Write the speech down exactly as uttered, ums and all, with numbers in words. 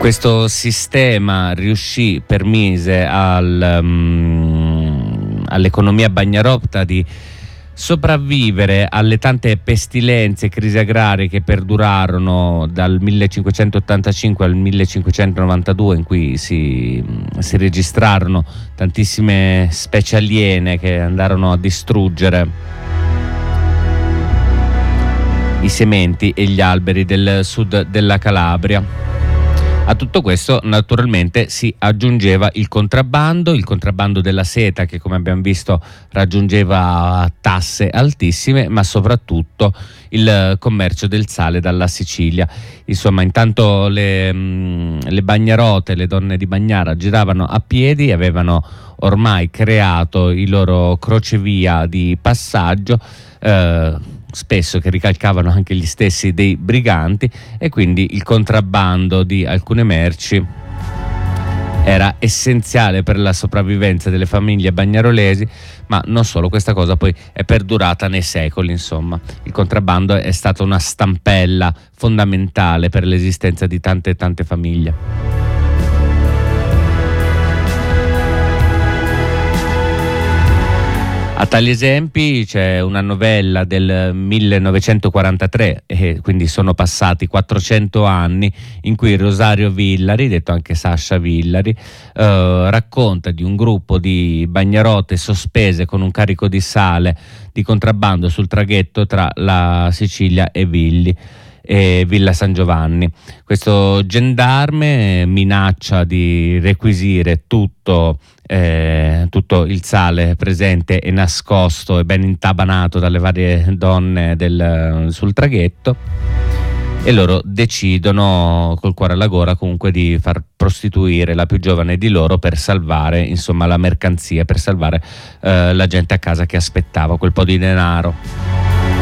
Questo sistema riuscì, permise al, um, all'economia bagnarotta di sopravvivere alle tante pestilenze e crisi agrarie che perdurarono dal millecinquecentottantacinque al millecinquecentonovantadue, in cui si, si registrarono tantissime specie aliene che andarono a distruggere i sementi e gli alberi del sud della Calabria. A tutto questo naturalmente si aggiungeva il contrabbando, il contrabbando della seta, che come abbiamo visto raggiungeva tasse altissime, ma soprattutto il commercio del sale dalla Sicilia. Insomma, intanto le, le bagnarote, le donne di Bagnara giravano a piedi, avevano ormai creato i loro crocevia di passaggio, eh, spesso che ricalcavano anche gli stessi dei briganti, e quindi il contrabbando di alcune merci era essenziale per la sopravvivenza delle famiglie bagnarolesi, ma non solo, questa cosa poi è perdurata nei secoli. Insomma, il contrabbando è stata una stampella fondamentale per l'esistenza di tante e tante famiglie. A tali esempi c'è una novella del millenovecentoquarantatré, e quindi sono passati quattrocento anni, in cui Rosario Villari, detto anche Sasha Villari, eh, racconta di un gruppo di bagnarote sospese con un carico di sale di contrabbando sul traghetto tra la Sicilia e Villi e Villa San Giovanni. Questo gendarme minaccia di requisire tutto, eh, tutto il sale presente e nascosto e ben intabanato dalle varie donne del, sul traghetto, e loro decidono col cuore alla gola comunque di far prostituire la più giovane di loro per salvare, insomma, la mercanzia, per salvare eh, la gente a casa che aspettava quel po' di denaro.